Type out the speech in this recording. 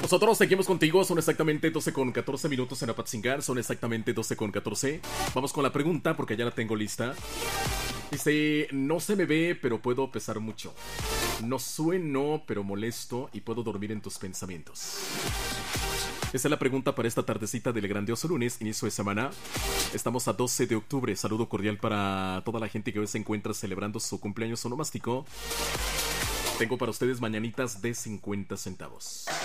Nosotros seguimos contigo, son exactamente 12 con 14 minutos en Apatzingar, son exactamente 12 con 14. Vamos con la pregunta porque ya la tengo lista. Dice, no se me ve, pero puedo pesar mucho. No sueno, pero molesto y puedo dormir en tus pensamientos. Esa es la pregunta para esta tardecita del grandioso lunes, inicio de semana. Estamos a 12 de octubre. Saludo cordial para toda la gente que hoy se encuentra celebrando su cumpleaños onomástico. Tengo para ustedes mañanitas de 50 centavos.